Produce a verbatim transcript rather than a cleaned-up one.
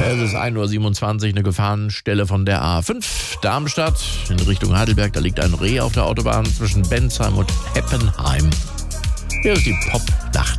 Es ist ein Uhr siebenundzwanzig, eine Gefahrenstelle von der A fünf Darmstadt in Richtung Heidelberg. Da liegt ein Reh auf der Autobahn zwischen Bensheim und Heppenheim. Hier ist die Pop-Nacht.